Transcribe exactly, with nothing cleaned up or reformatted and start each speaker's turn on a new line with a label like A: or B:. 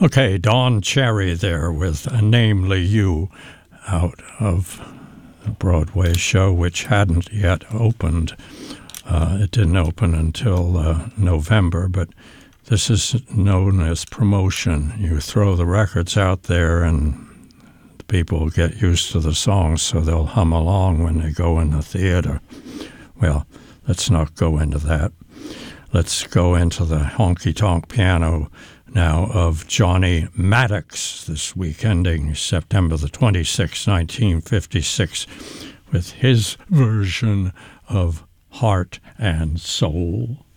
A: Okay, Don Cherry there with Namely You out of the Broadway show, which hadn't yet opened. Uh, it didn't open until uh, November, but this is known as promotion. You throw the records out there and the people get used to the songs, so they'll hum along when they go in the theater. Well, let's not go into that. Let's go into the honky-tonk piano now of Johnny Maddox, this week ending September the twenty-sixth, nineteen fifty-six, with his version of Heart and Soul.